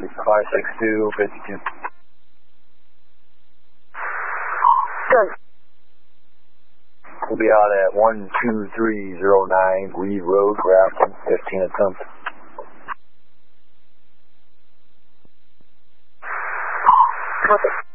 562, 52. Good. We'll be out at 12309 Reed Road, Grafton, 15 attempts. Perfect.